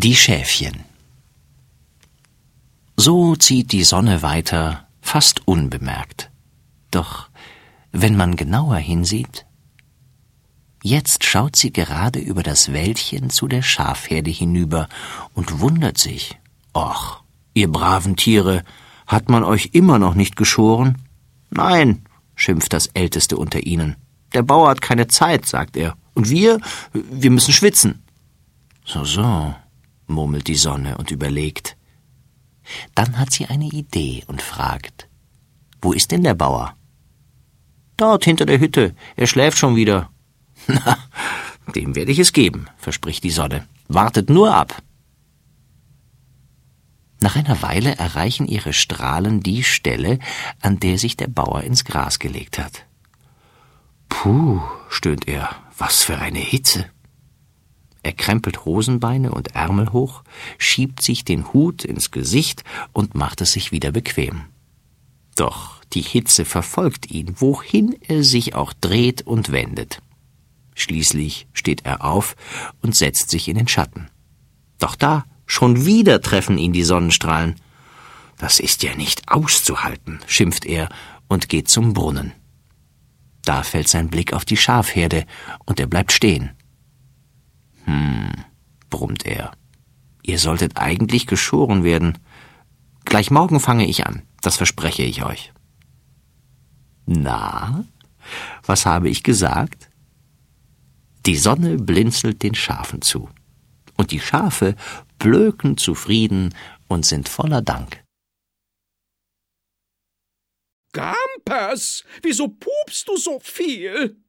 Die Schäfchen. So zieht die Sonne weiter, fast unbemerkt. Doch wenn man genauer hinsieht, jetzt schaut sie gerade über das Wäldchen zu der Schafherde hinüber und wundert sich. »Och, ihr braven Tiere, hat man euch immer noch nicht geschoren?« »Nein«, schimpft das Älteste unter ihnen. »Der Bauer hat keine Zeit«, sagt er. »Und wir müssen schwitzen.« So, murmelt die Sonne und überlegt. Dann hat sie eine Idee und fragt, »Wo ist denn der Bauer?« »Dort hinter der Hütte, er schläft schon wieder.« »Na, dem werde ich es geben«, verspricht die Sonne. »Wartet nur ab.« Nach einer Weile erreichen ihre Strahlen die Stelle, an der sich der Bauer ins Gras gelegt hat. »Puh«, stöhnt er, »was für eine Hitze!« Er krempelt Hosenbeine und Ärmel hoch, schiebt sich den Hut ins Gesicht und macht es sich wieder bequem. Doch die Hitze verfolgt ihn, wohin er sich auch dreht und wendet. Schließlich steht er auf und setzt sich in den Schatten. Doch da, schon wieder treffen ihn die Sonnenstrahlen. »Das ist ja nicht auszuhalten«, schimpft er und geht zum Brunnen. Da fällt sein Blick auf die Schafherde und er bleibt stehen. Brummt er. »Ihr solltet eigentlich geschoren werden. Gleich morgen fange ich an, das verspreche ich euch.« »Na, was habe ich gesagt?« Die Sonne blinzelt den Schafen zu. Und die Schafe blöken zufrieden und sind voller Dank. »Grampers, wieso pupst du so viel?«